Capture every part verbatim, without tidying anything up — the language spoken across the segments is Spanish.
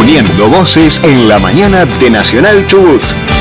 Uniendo voces en la mañana de Nacional Chubut.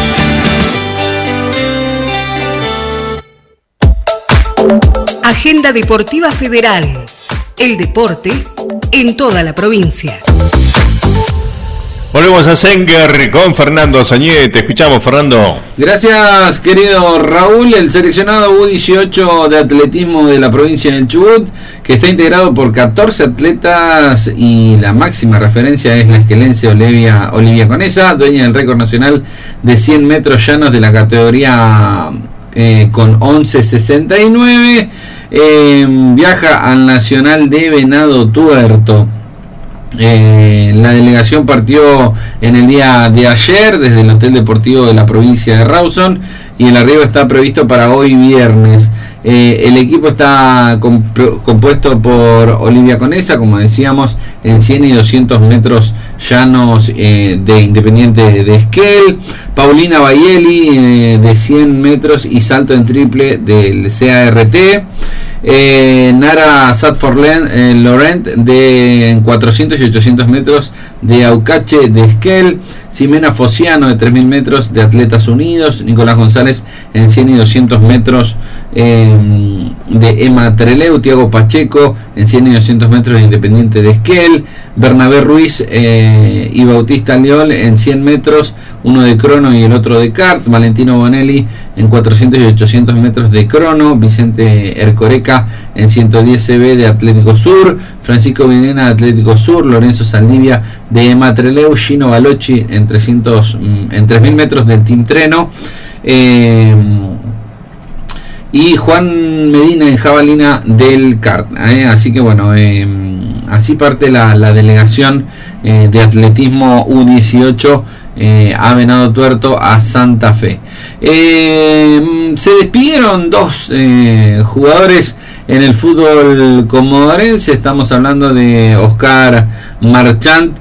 Agenda Deportiva Federal. El deporte en toda la provincia. Volvemos a Senguer con Fernando Sañé. Te escuchamos, Fernando. Gracias, querido Raúl. El seleccionado U dieciocho de atletismo de la provincia del Chubut, que está integrado por catorce atletas y la máxima referencia es la esquelense Olivia, Olivia Conesa, dueña del récord nacional de cien metros llanos de la categoría eh, con once sesenta y nueve. Eh, viaja al Nacional de Venado Tuerto. Eh, la delegación partió en el día de ayer desde el Hotel Deportivo de la provincia de Rawson y el arribo está previsto para hoy viernes. Eh, el equipo está comp- compuesto por Olivia Conesa, como decíamos, en cien y doscientos metros llanos eh, de Independiente de Esquel, Paulina Baieli eh, de cien metros y salto en triple del C A R T, Eh, Nara Satforlen eh, Laurent de cuatrocientos y ochocientos metros de Aucache de Esquel, Ximena Fociano de tres mil metros de Atletas Unidos, Nicolás González en cien y doscientos metros eh, de Emma Treleu, Tiago Pacheco en cien y doscientos metros de Independiente de Esquel, Bernabé Ruiz eh, y Bautista Liol en cien metros, uno de crono y el otro de kart, Valentino Bonelli en cuatrocientos y ochocientos metros de crono, Vicente Ercoreca en ciento diez C B de Atlético Sur, Francisco Vinena de Atlético Sur, Lorenzo Saldivia de Emma Treleu, Gino Balocci en trescientos en tres mil metros del Team Treno, eh, y Juan Medina en jabalina del kart, eh, así que bueno, eh, así parte la, la delegación eh, de atletismo U dieciocho eh, a Venado Tuerto a Santa Fe. Eh, se despidieron dos eh, jugadores en el fútbol comodorense. Estamos hablando de Oscar Marchant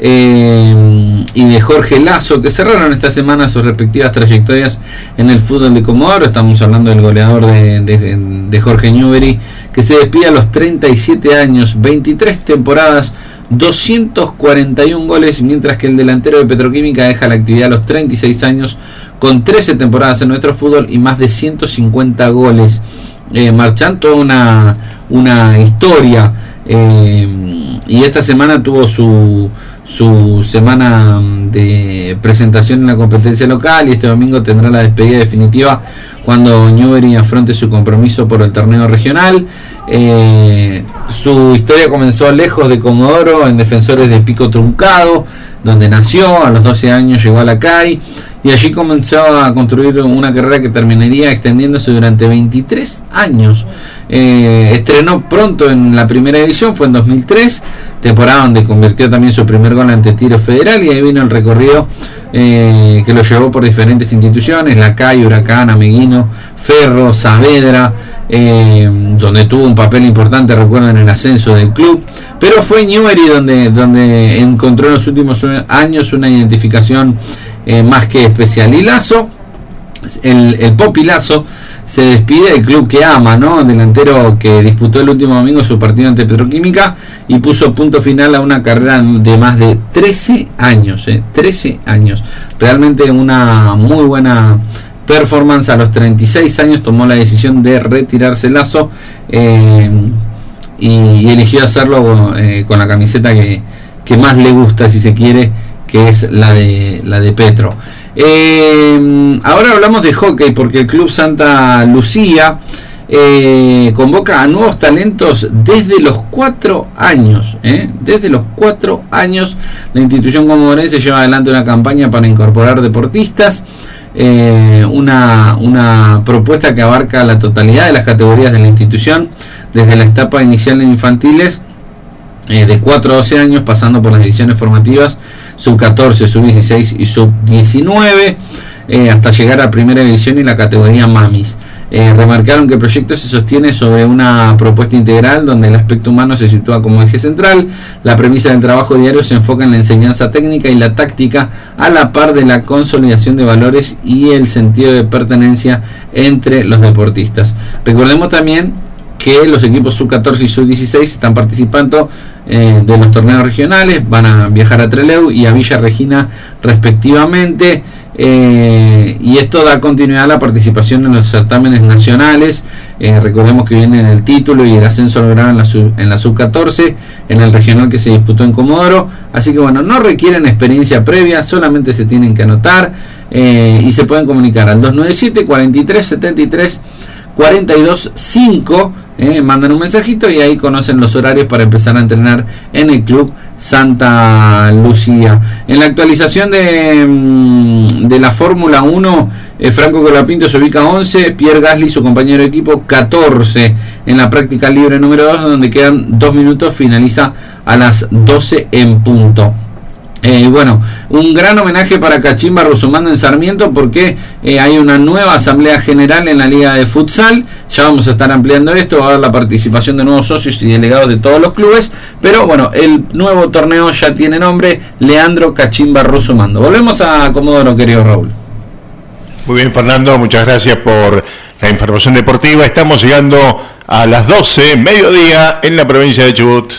eh, y de Jorge Lazo, que cerraron esta semana sus respectivas trayectorias en el fútbol de Comodoro. Estamos hablando del goleador de, de, de Jorge Newbery, que se despide a los treinta y siete años, veintitrés temporadas, doscientos cuarenta y un goles, mientras que el delantero de Petroquímica deja la actividad a los treinta y seis años con trece temporadas en nuestro fútbol y más de ciento cincuenta goles. Eh, Marchant, toda una, una historia, eh, y esta semana tuvo su, su semana de presentación en la competencia local y este domingo tendrá la despedida definitiva cuando Newbery afronte su compromiso por el torneo regional. Eh, su historia comenzó lejos de Comodoro, en Defensores de Pico Truncado, donde nació. A los doce años llegó a la C A I y allí comenzó a construir una carrera que terminaría extendiéndose durante veintitrés años. Eh, estrenó pronto en la primera división, fue en dos mil tres, temporada donde convirtió también su primer gol ante Tiro Federal, y ahí vino el recorrido eh, que lo llevó por diferentes instituciones, la C A I, Huracán, Ameguino, Ferro, Saavedra, eh, donde tuvo un papel importante, recuerden, en el ascenso del club. Pero fue Newbery donde, donde encontró en los últimos años una identificación eh, más que especial. Y Lazo, el, el Popi Lazo, se despide del club que ama, ¿no? Delantero que disputó el último domingo su partido ante Petroquímica y puso punto final a una carrera de más de trece años, ¿eh? trece años. Realmente una muy buena performance. A los treinta y seis años tomó la decisión de retirarse Lazo eh, y, y eligió hacerlo eh, con la camiseta que, que más le gusta, si se quiere, que es la de, la de Petro. Eh, ahora hablamos de hockey, porque el Club Santa Lucía eh, convoca a nuevos talentos desde los cuatro años. ¿eh? Desde los cuatro años la institución comodorense lleva adelante una campaña para incorporar deportistas. Eh, una, una propuesta que abarca la totalidad de las categorías de la institución, desde la etapa inicial en infantiles eh, de cuatro a doce años, pasando por las divisiones formativas sub catorce, sub dieciséis y sub diecinueve, eh, hasta llegar a primera división y la categoría Mamis. Eh, remarcaron que el proyecto se sostiene sobre una propuesta integral donde el aspecto humano se sitúa como eje central. La premisa del trabajo diario se enfoca en la enseñanza técnica y la táctica, a la par de la consolidación de valores y el sentido de pertenencia entre los deportistas. Recordemos también que los equipos sub catorce y sub dieciséis están participando eh, de los torneos regionales, van a viajar a Trelew y a Villa Regina respectivamente. Eh, y esto da continuidad a la participación en los certámenes nacionales. Eh, recordemos que viene el título y el ascenso logrado en la, sub, en la sub catorce, en el regional que se disputó en Comodoro. Así que bueno, no requieren experiencia previa, solamente se tienen que anotar eh, y se pueden comunicar al dos nueve siete, cuatro tres, siete tres, cuatro dos cinco. Eh, mandan un mensajito y ahí conocen los horarios para empezar a entrenar en el club Santa Lucía. En la actualización de, de la Fórmula uno, eh, Franco Colapinto se ubica once, Pierre Gasly, su compañero de equipo, catorce en la práctica libre número dos, donde quedan dos minutos, finaliza a las doce en punto. Eh, bueno, un gran homenaje para Cachimba Rusumando en Sarmiento, porque eh, hay una nueva asamblea general en la liga de futsal. Ya vamos a estar ampliando esto, va a haber la participación de nuevos socios y delegados de todos los clubes, pero bueno, el nuevo torneo ya tiene nombre, Leandro Cachimba Rusumando. Volvemos a Comodoro, querido Raúl. Muy bien, Fernando, muchas gracias por la información deportiva. Estamos llegando a las doce, mediodía, en la provincia de Chubut.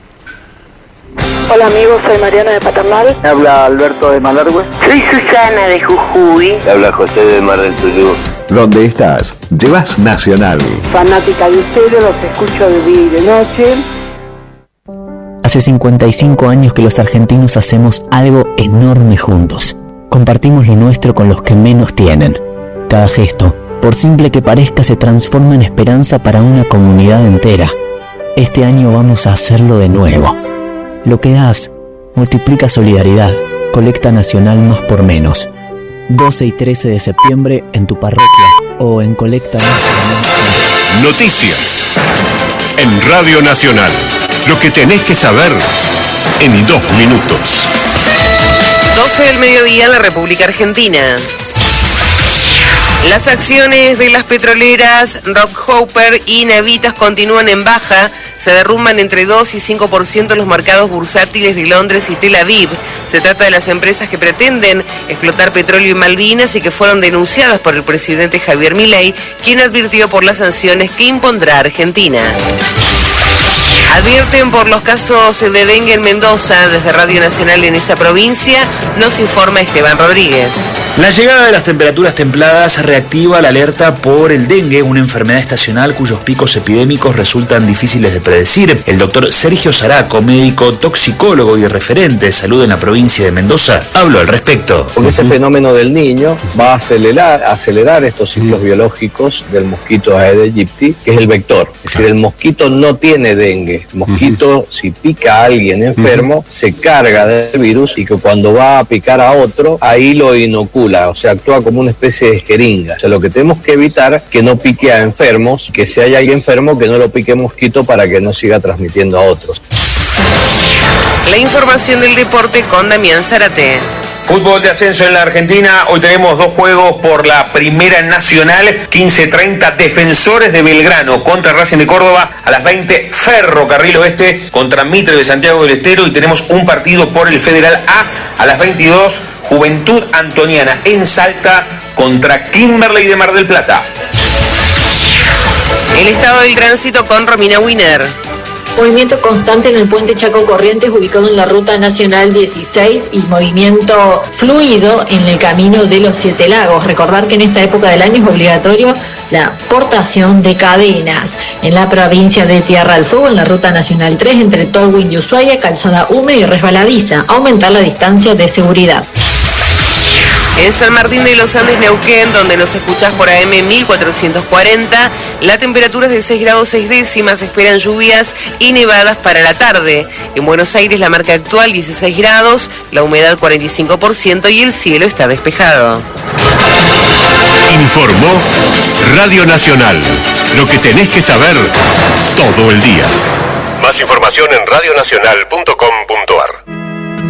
Hola amigos, soy Mariana de Paternal. Me habla Alberto de Malargüe. Soy Susana de Jujuy. Me habla José de Mar del Tuyú. ¿Dónde estás? Llevas Nacional. Fanática de ustedes, los escucho de día y de noche. Hace cincuenta y cinco años que los argentinos hacemos algo enorme juntos. Compartimos lo nuestro con los que menos tienen. Cada gesto, por simple que parezca, se transforma en esperanza para una comunidad entera. Este año vamos a hacerlo de nuevo. Lo que das multiplica solidaridad. Colecta Nacional Más por Menos. doce y trece de septiembre en tu parroquia o en Colecta. Noticias en Radio Nacional. Lo que tenés que saber en dos minutos. doce del mediodía en la República Argentina. Las acciones de las petroleras Rockhopper y Navitas continúan en baja. Se derrumban entre dos y cinco por ciento los mercados bursátiles de Londres y Tel Aviv. Se trata de las empresas que pretenden explotar petróleo en Malvinas y que fueron denunciadas por el presidente Javier Milei, quien advirtió por las sanciones que impondrá Argentina. Advierten por los casos de dengue en Mendoza. Desde Radio Nacional en esa provincia nos informa Esteban Rodríguez. La llegada de las temperaturas templadas reactiva la alerta por el dengue, una enfermedad estacional cuyos picos epidémicos resultan difíciles de predecir. El doctor Sergio Zaraco, médico toxicólogo y referente de salud en la provincia de Mendoza, habló al respecto. Porque ese fenómeno del niño va a acelerar, acelerar estos ciclos biológicos del mosquito Aedes aegypti, que es el vector. Es decir, el mosquito no tiene dengue. El mosquito, uh-huh. si pica a alguien enfermo, uh-huh. se carga del virus y que cuando va a picar a otro, ahí lo inocula, o sea, actúa como una especie de jeringa. O sea, lo que tenemos que evitar que no pique a enfermos, que si hay alguien enfermo, que no lo pique mosquito para que no siga transmitiendo a otros. La información del deporte con Damián Zárate. Fútbol de ascenso en la Argentina, hoy tenemos dos juegos por la Primera Nacional, quince treinta Defensores de Belgrano contra Racing de Córdoba, a las veinte Ferrocarril Oeste contra Mitre de Santiago del Estero, y tenemos un partido por el Federal A a las veintidós, Juventud Antoniana en Salta contra Kimberley de Mar del Plata. El estado del tránsito con Romina Winer. Movimiento constante en el puente Chaco Corrientes, ubicado en la ruta nacional dieciséis, y movimiento fluido en el camino de los Siete Lagos. Recordar que en esta época del año es obligatorio la portación de cadenas. En la provincia de Tierra del Fuego, en la ruta nacional tres, entre Tolwyn y Ushuaia, calzada húmeda y resbaladiza. Aumentar la distancia de seguridad. En San Martín de los Andes, Neuquén, donde nos escuchás por A M mil cuatrocientos cuarenta, la temperatura es de seis grados seis décimas, se esperan lluvias y nevadas para la tarde. En Buenos Aires la marca actual dieciséis grados, la humedad cuarenta y cinco por ciento y el cielo está despejado. Informó Radio Nacional. Lo que tenés que saber todo el día. Más información en radio nacional punto com punto ar.